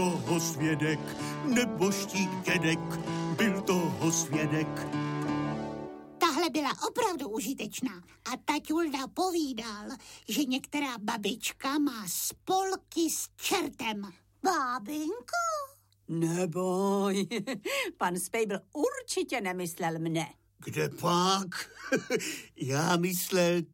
toho svědek, nebožtík dědek, byl toho svědek. Tahle byla opravdu užitečná a taťulda povídal, že některá babička má spolky s čertem. Bábinko? Neboj, pan Spejbl určitě nemyslel mne. Kde pak? Já myslel